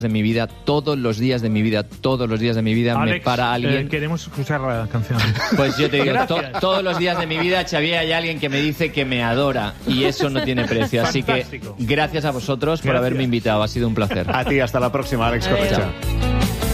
de mi vida, todos los días de mi vida, Alex, me para alguien. Queremos escuchar la canción. Pues yo te digo, todos los días de mi vida, Xavier, hay alguien que me dice que me adora y eso no tiene precio. Así que gracias a vosotros por haberme invitado, ha sido un placer. A ti, hasta la próxima, Alex Correcha.